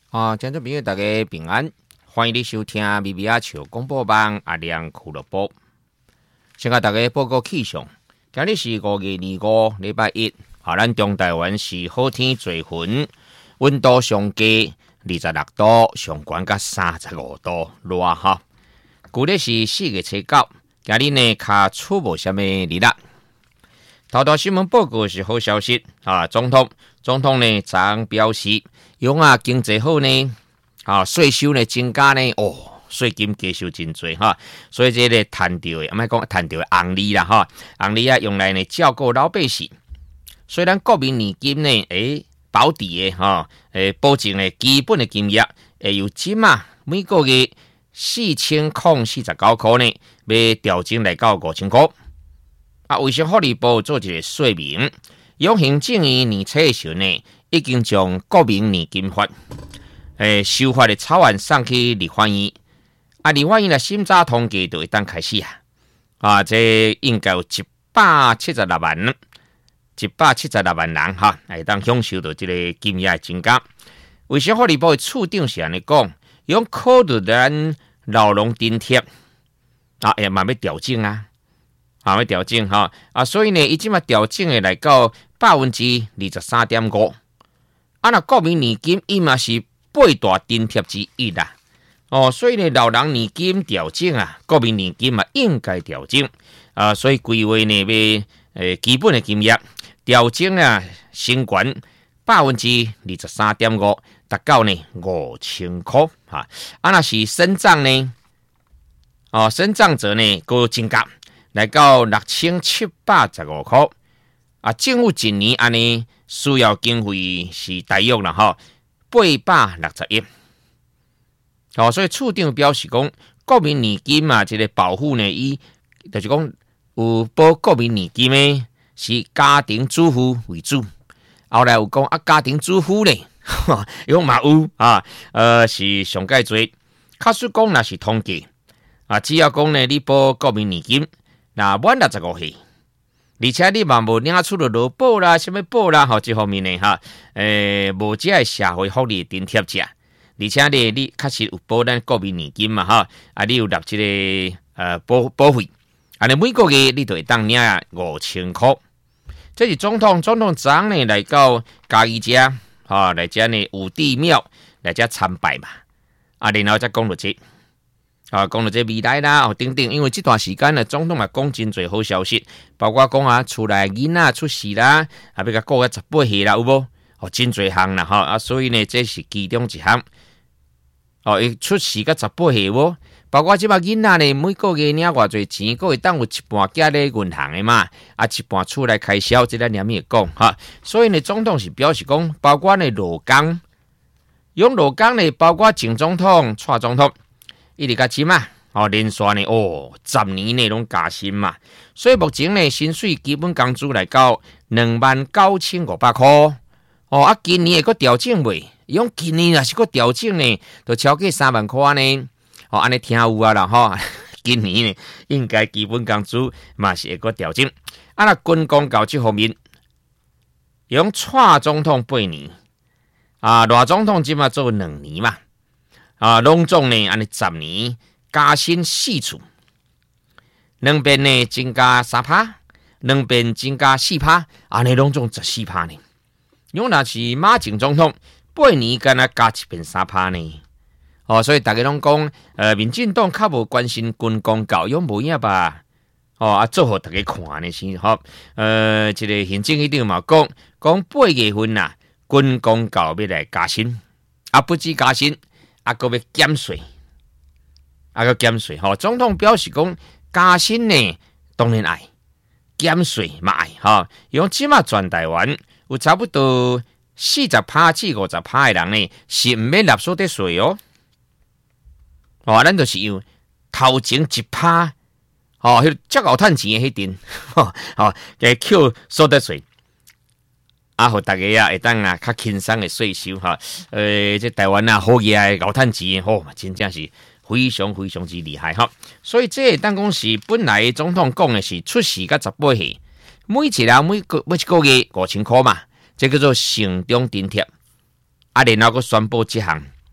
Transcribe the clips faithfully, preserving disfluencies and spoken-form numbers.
啊，听众朋友大家平安，欢迎你收听咪咪啊笑广播网阿亮俱乐部。先甲大家报告气象，今日是五月二五礼拜一，啊，咱中台湾是好天做云，温度上低二十六度，上悬甲三十五度，热哈。旧日是四月初九，今日呢卡出无啥物日啦。头条新闻报告是好消息啊！总统总统呢，昨表示，用啊经济好呢，啊税收呢增加呢，哦，税金加收真多哈，所以这个赚到的，唔系讲赚到的红利啦哈，红利啊用来呢照顾老百姓。虽然国民年金呢，诶保底的哈，诶保证呢基本的金额，诶由今啊每个月四千零四十九块呢，要调整来到五千块。啊，卫生福利部做一个说明，用行政院年初的时候呢，已经将国民年金法诶修法的草案送去立法院。啊，立法院的审查通过就一旦开始啊，啊，这应该有一百七十六万，一百七十六万人哈，会当享受到这个金额的增加。卫生福利部的处长是安尼讲，用考虑咱老农津贴啊，也慢慢调整啊。啊，要调整哈啊，所以呢，伊即马调整的来到百分之二十三点五。啊，那国民年金伊嘛是八大津贴之一啦。哦，所以呢，老人年金调整啊，国民年金嘛应该调整啊，所以规划呢要诶基本的金额调整啊，升悬百分之二十三点五，达到呢五千块哈。啊，那是身障呢，哦，身障者呢个增加。来到六千七百十五块啊！政府一年安尼需要经费是大约啦哈，八百六十亿。哦，所以处长表示讲，国民年金嘛，这个保护呢，以就是讲有保国民年金的是家庭主妇为主。后来有讲啊，家庭主妇呢，用嘛有啊，呃是上介多。假使讲那是统计啊，只要讲呢，你保国民年金。那满六十五岁，而且你嘛无领出了劳保啦、什么保啦，吼，这方面呢哈，诶、呃，无这个社会福利津贴者，而且呢，你确实有保咱国民年金嘛哈，啊，你有纳这个呃保保费，啊，你每个月你都会当领五千块。这是总统总统昨呢来到嘉义遮，哈、哦，来遮呢有地庙来遮参拜嘛，啊，然后再讲到这。啊，讲到这未来啦，哦，等等，因为这段时间呢，总统嘛讲真侪好消息，包括讲啊，厝内囡仔出世啦，啊，要甲过个十八岁啦，有无？哦，真侪项啦，哈啊，所以呢，这是其中一项。哦，伊出世个十八岁无？包括即摆囡仔呢，每个月领偌侪钱，个会当有一半寄咧银行的嘛，啊，一半厝内开销，这个念伊讲哈。所以呢，总统是表示讲，包括呢劳工，用劳工呢，包括前总统、蔡总统。一直加薪嘛，哦，连续呢，哦，十年内拢加薪嘛，所以目前呢，薪水基本工资来到两万九千五百块，哦，啊，今年会个调整未？用今年若是个调整呢，就超过三万块呢，哦，安尼听有啊啦，吼，今年呢，应该基本工资嘛是会个调整。啊，那军公教这方面，用蔡总统八年，啊，赖总统即嘛做两年嘛。啊，拢总呢，安尼十年加薪四次，两边呢增加三趴，两边增加四趴，安尼拢总十四趴呢。用若是马前总统八年敢若加一边三趴呢。哦，所以大家拢讲，呃，民进党较无关心军公教育无影吧？哦，啊，做互大家看呢先好。呃，一个行政院长嘛讲，讲八月份呐，军公教育要来加薪，啊，不止加薪。啊，个要减税，啊个减税吼。总统表示讲，加薪呢当然爱，减税嘛爱哈。用即马全台湾有差不多四十趴至五十趴的人呢，是唔免纳所得税哦。哦，咱就是用头前一趴，哦，迄足够趁钱的迄阵，吼，哦，给扣所得税。啊，互大家啊，会当啊较轻松的税收哈。呃，这台湾啊，好嘢啊，搞趁钱，吼、哦，真正是非常非常之厉害哈。所以这当讲是本来总统讲的是出世甲十八岁，每一人每个每一个月五千块嘛，这叫做成长津贴。啊，然后佮宣布这项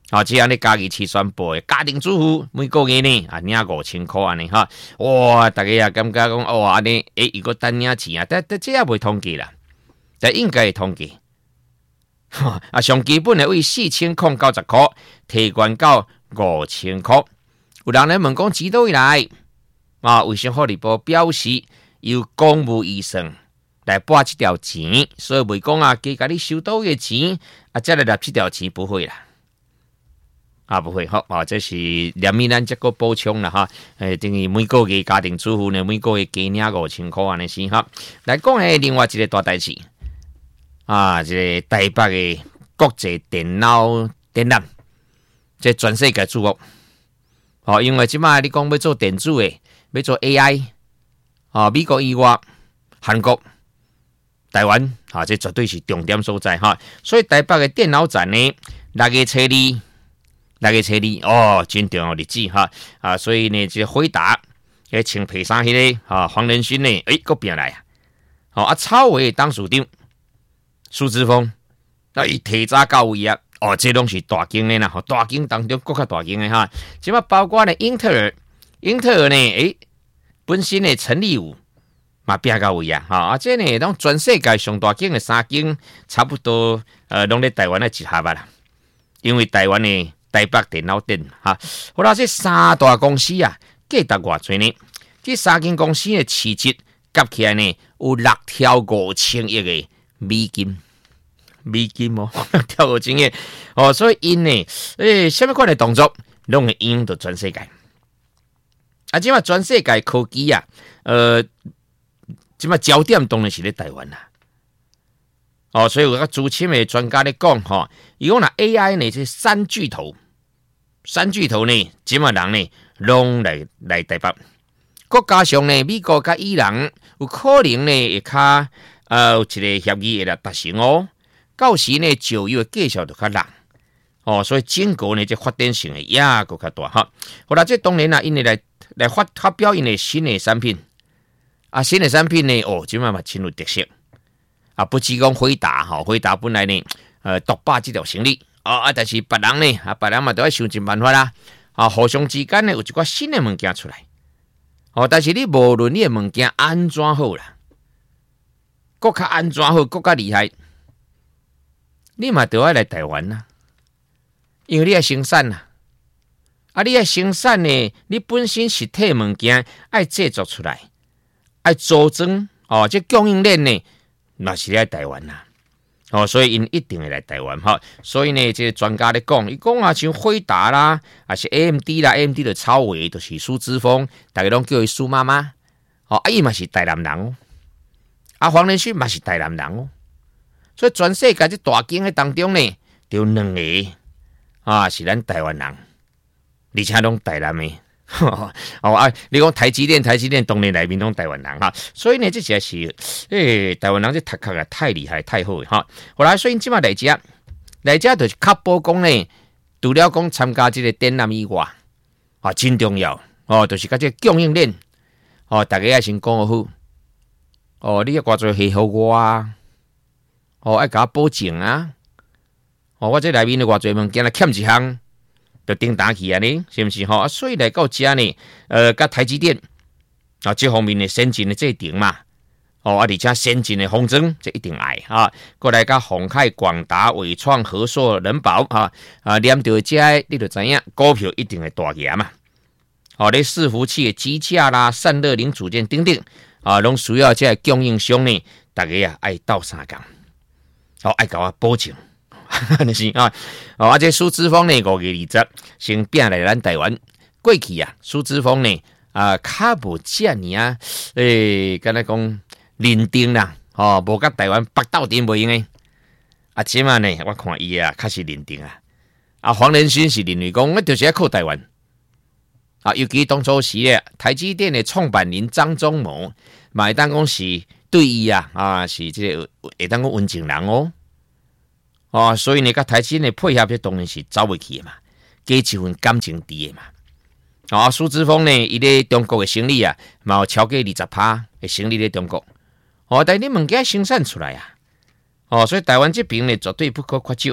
好，这样你家己去宣布的家庭主妇每个月呢啊领五千块安尼哈，哇，大家也感觉讲哦安尼，诶，如果单领钱啊，但但这也未统计啦，但应该会统计。啊，上基本的为四千零九十块提悬到五千块。有人来问讲几多以来？啊，卫生福利部表示由公务医生来拨这条钱，所以未讲啊，加甲你收到的钱啊，再来拿这条钱不会啦。啊，不会，好啊，这是连面咱这个补充啦哈，诶，等于每个月家庭主妇呢，每个月加领五千块安尼先哈。来讲诶，另外一个大代志啊，这个台北的国际电脑展览，这全世界注目。哦，因为即摆你讲要做电子的，要做 A I， 啊，美国以外，韩国、台湾啊，这绝对是重点所在哈。所以台北的电脑展呢，六月初二。六月初二哦，真重要日子哈啊！所以呢，这回答诶穿皮衫迄个啊，黄仁勋呢，诶，搁变来啊！哦啊，草委当署长苏之峰，那伊提早到位啊！哦，这拢是大经的啦，吼，大经当中搁较大经的哈。即嘛包括呢，英特尔，英特尔呢，诶，本身呢陈立武嘛变到位啊！哈啊，这呢，拢全世界上大经的三经，差不多呃，拢在台湾的集合啦。因为台湾呢。台北电脑展哈，好啦，这三大公司啊，价值偌济呢？这三间公司的市值加起来呢，有六条五千亿的美金，美金哦，六条五千亿哦，所以因呢，诶，什么款的动作，拢会影响到全世界。啊，即嘛全世界科技啊，呃，即嘛焦点当然是咧台湾啦。哦，所以有个资深的专家咧讲，吼，伊讲啦 A I 呢，这三巨头，三巨头呢，即嘛人呢，拢来来台北，国加上呢，美国甲伊朗有可能呢，会较呃有一个协议会来达成哦。到时呢，就业继续就较难哦，所以整个呢，这发展性的也个较大哈。好啦，这当然啦，因为来来发发表因的新的产品，啊，新的产品呢，哦，即嘛嘛真有特色。啊，不只讲回答吼，回答本来呢，呃，独霸这条生理啊啊，但是别人呢，啊，别人嘛都要想尽办法啦，啊，互相之间呢有一寡新的物件出来，哦，但是你无论你的物件安怎好啦，国较安怎好，国较厉害，你嘛都要来台湾啦，因为你要生产啦，啊，你要生产呢，你本身实体物件爱制作出来，爱组装哦，这供应链呢。那是在台湾啦，哦，所以因一定会来台湾哈。所以呢，这个专家咧讲，伊讲啊，像辉达啦，还是 A M D 啦 ，A M D 的超微就是苏之峰，大家拢叫伊苏妈妈。哦，啊，伊嘛是台南人哦，啊，黄仁勋嘛是台南人哦。所以全世界这大经的当中呢，就两个啊是咱台湾人，而且拢台南的。哦啊！你讲台积电，台积电当然内面拢台湾人哈，所以呢，这些是诶、欸，台湾人这读壳啊太厉害太好哈。后来所以即马来遮，来遮就是确保讲呢，除了讲参加这个展览以外，啊，真重要哦，就是甲这供应链哦，大家要先讲好哦，你要偌侪配合我啊，哦，爱甲我保证啊，哦，我这内面的偌侪物件啊欠一项。就叮当起啊呢，是不是吼？啊，所以来到遮呢，呃，甲台积电啊，这方面的先进的这一定嘛，哦，啊，而且先进的风筝这一定爱啊，过来甲鸿海、广达、伟创、和硕、人保啊啊，连到遮你就知影，股票一定会大起嘛。哦，你伺服器的机架啦、散热零组件等等啊，拢需要这供应商呢，大家啊爱斗相共，哦，爱甲我保证。就是啊，哦，啊，这苏之峰呢，五月二十先变来咱台湾。过去啊，苏之峰呢，啊，较无遮尔啊，诶，敢若讲认定啦，哦，无甲台湾北斗阵袂用诶。啊，即嘛呢，我看伊啊，较是认定啊。啊，黄仁勋是认为讲，我就是要靠台湾。啊，尤其当初时咧，台积电的创办人张忠谋，嘛会当讲是对伊啊，啊，是这个会当讲温情人哦。哦，所以呢，甲台积电配合，这当然是走袂去的嘛，加一份感情伫的嘛。哦，苏之峰呢，伊咧中国的生意啊，嘛有超过二十趴的生意咧中国。哦，但你物件生产出来啊，哦，所以台湾这边呢，绝对不可缺少。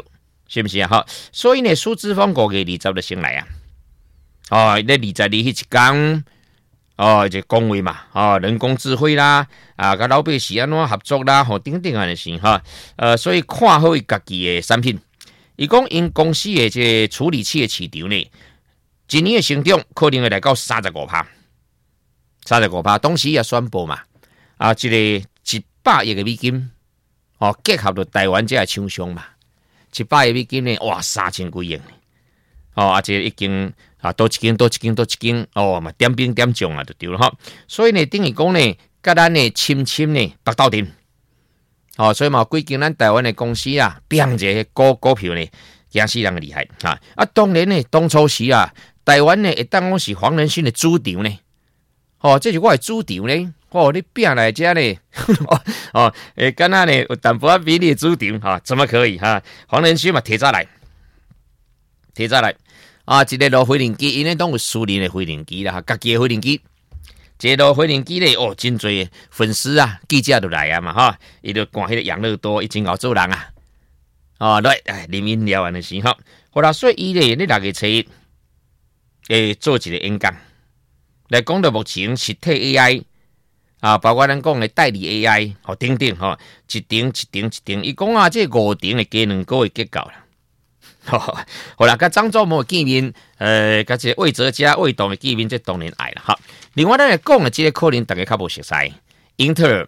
是不是啊？哈，所以呢，苏志峰五月二十就先来啊。哦，那二十二迄一天，哦，就讲话嘛，哦，人工智慧啦，啊，甲老百姓安怎合作啦，吼、哦，等等安尼事哈。呃，所以看好伊家己的产品。伊讲因公司的这处理器的市场呢，今年的成长可能会来到三十五趴，三十五趴。当时也宣布嘛，啊，一个一百亿的美金，哦，结合到台湾这个厂商嘛，一百亿美金呢，哇，三千几亿，哦，而且已经啊，多一间多一间多一间，哦，嘛点兵点将啊，就对了哈。所以呢，等于讲呢，甲咱呢深深呢白斗阵。哦，所以嘛，几间咱台湾的公司啊，变这股股票呢，惊死人厉害啊！啊，当然呢，当初时啊，台湾呢，会当讲是黄仁勋的主场呢。哦，这是我的主场呢。哦，你变来遮呢？哦，诶，敢若呢有淡薄仔比你的主场哈、啊，怎么可以哈、啊？黄仁勋嘛，提早来，提早来啊！一个落飞行机，因为当有私人的飞行机啦，家己的飞行机。这落飞行机咧，哦，真侪粉丝啊，记者都来啊嘛，哈，伊就看迄个养乐多，伊真好做人啊，哦，来，哎，啉饮料安尼是哈，好啦，所以伊咧，你六月初一，诶，做一个演讲，来讲到目前实体 A I 啊，包括咱讲的代理 A I， 哦，等等哈，一顶一顶一顶，伊讲啊，这五顶的加两个月结构啦。好啦，甲张忠谋见面，呃，甲这魏哲家、魏董的见面，这当然爱了哈。另外，咱来讲的这个可能大家较无熟悉，英特尔，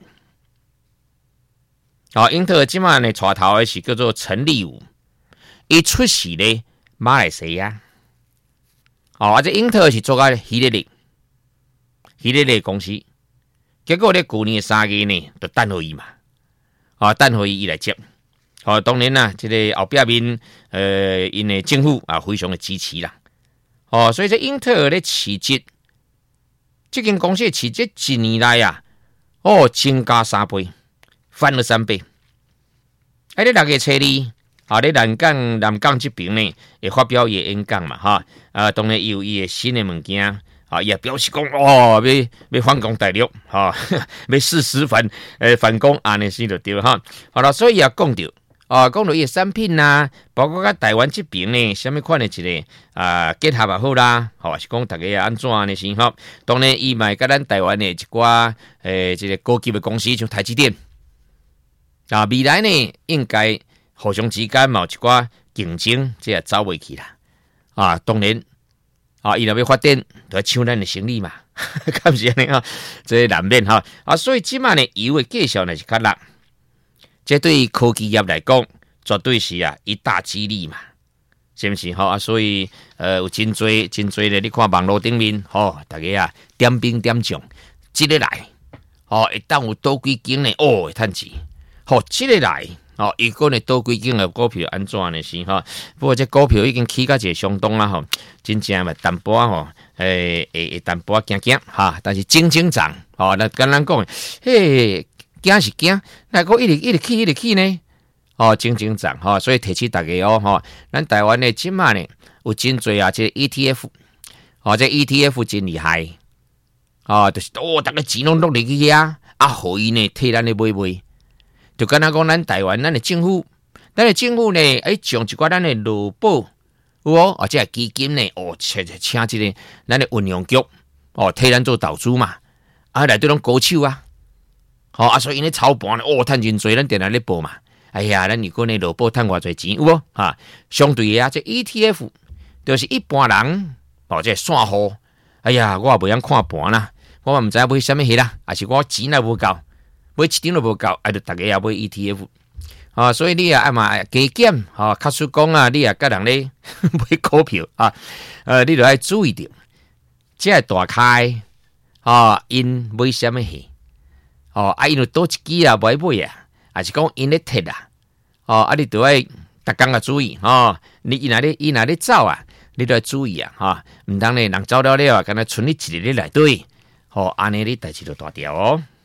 哦，英特尔今晚呢带头的是叫做陈立武，伊出席咧马来西亚，哦，啊，这英特尔是做个希利利，希利利公司，结果咧去年三月呢，就等候伊嘛，啊、哦，等候伊来接。哦，当然啦，这个后壁面，呃，因的政府啊非常的支持啦。哦，所以这英特尔的市值，这间公司的市值一年来啊，哦，增加三倍，翻了三倍。哎，你六月初二，啊，你南港南港这边呢，会发表伊的演讲嘛，哈，啊，当然有伊的新的物件，啊，也表示讲，哦，要要反攻大陆，哈、哦，要誓死反，呃，反攻安尼先就对哈。好了，所以也讲到。哦，讲到伊产品啦，包括甲台湾这边呢，什么款的一个啊结合也好啦，吼、哦，是讲大家要安怎呢？先吼，当然伊嘛甲咱台湾的一寡诶，这个高级的公司，像台积电啊，未来呢应该互相之间嘛有一寡竞争，这也走袂去啦。啊，当然啊，伊若要发展，就要抢咱的生意嘛，敢是安尼啊？这难免哈啊，所以即卖呢，油的介绍呢是较辣。这对于科技业来讲，绝对是啊一大激励嘛，是不是？吼、哦、啊，所以呃有真多真多咧，你看网络顶面，吼、哦、大家啊点兵点将，即个来，哦，一旦有多几间呢，哦会趁钱，吼、哦，即个来，哦，一个呢多几间的股票安怎呢？是哈？不过这股票已经起到一个相当啦，吼、哦，真正嘛淡薄啊，吼，诶诶诶淡薄惊惊哈，但是真正涨，哦，那跟咱讲，嘿。惊是惊，那个一直一直起一直起呢，哦，真正涨哈，所以提起大家哦哈，咱台湾的今嘛呢有真多啊，这 E T F， 哦，这 E T F 真厉害，哦，就是哦，大家钱拢落入去啊，啊，互伊呢替咱咧买买，就敢若讲咱台湾咱的政府，咱的政府呢，哎，将一寡咱的劳保，有哦，或者基金呢，哦，请请这个咱的运用局，哦，替咱做投资嘛，啊，内底拢高手啊。好、哦、啊，所以呢操盘呢，哦，趁真多，咱定来咧报嘛。哎呀，咱如果呢劳保趁偌侪钱，有无啊？相对的啊，这 E T F 就是一般人哦，这散户。哎呀，我也袂晓看盘啦，我嘛唔知买什么迄啦，还是我钱也无够，买一张都无够，哎，就大家也买 E T F。啊，所以你啊，爱嘛加减，哈、哦，卡叔讲啊，你啊，甲人咧买股票啊，呃，你就要注意点，这个大开啊，因买什么戏？哦，啊，因为多一支啊，买买啊，还是讲因咧摕啊，哦，啊，你都要逐工啊注意哦，你伊若咧伊若咧走啊，你都要注意啊，哈、哦，毋通咧人走了了啊，敢若剩你一个咧内底，哦，安尼你代志就大条哦。